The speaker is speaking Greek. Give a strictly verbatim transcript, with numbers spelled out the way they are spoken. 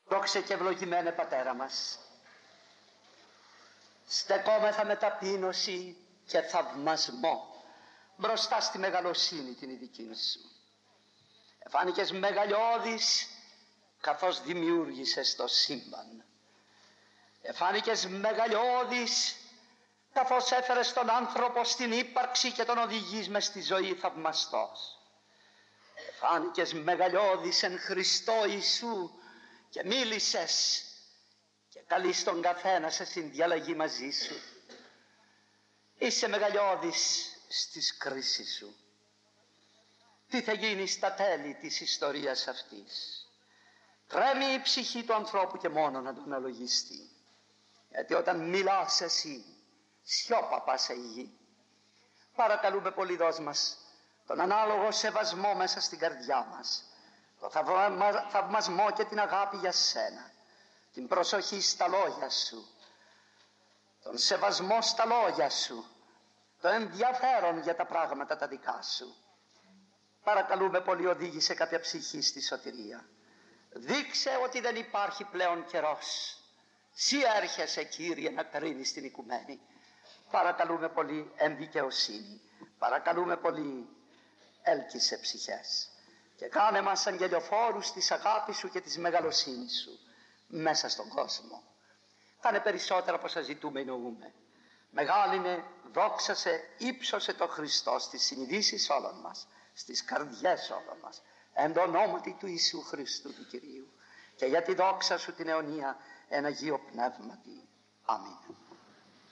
Δόξα και ευλογημένε Πατέρα μας, στεκόμεθα με ταπείνωση και θαυμασμό μπροστά στη μεγαλοσύνη την ειδική σου. Εφάνηκες μεγαλειώδης καθώς δημιούργησες το σύμπαν. Εφάνηκες μεγαλειώδης καθώς έφερες τον άνθρωπο στην ύπαρξη και τον οδηγείς μες στη ζωή θαυμαστός. Εφάνηκες μεγαλειώδης εν Χριστώ Ιησού και μίλησες και καλείς τον καθένα σε συνδιαλλαγή μαζί σου. Είσαι μεγαλειώδης στις κρίσεις σου. Τι θα γίνει στα τέλη της ιστορίας αυτής? Τρέμει η ψυχή του ανθρώπου και μόνο να τον αναλογιστεί. Γιατί όταν μιλάς εσύ, σιώπα πάσα η γη. Παρακαλούμε πολύ, δώσ' μας τον ανάλογο σεβασμό μέσα στην καρδιά μας, το θαυμασμό και την αγάπη για σένα, την προσοχή στα λόγια σου, τον σεβασμό στα λόγια σου, το ενδιαφέρον για τα πράγματα τα δικά σου. Παρακαλούμε πολύ, οδήγησε κάποια ψυχή στη σωτηρία. Δείξε ότι δεν υπάρχει πλέον καιρός. Συ έρχεσαι, Κύριε, να κρίνεις την οικουμένη. Παρακαλούμε πολύ, εμδικαιοσύνη. Παρακαλούμε πολύ, έλκυσε ψυχές. Και κάνε μας αγγελιοφόρους της αγάπης σου και της μεγαλοσύνης σου μέσα στον κόσμο. Κάνε περισσότερα από όσα ζητούμε ή νοούμε. Μεγάλινε, δόξασε, ύψωσε το Χριστό στις συνειδήσεις όλων μας, στις καρδιές όλων μας, εν το ονόματι του Ιησού Χριστού του Κυρίου, και για τη δόξα σου την αιωνία εν Αγίο Πνεύματι. Αμήν.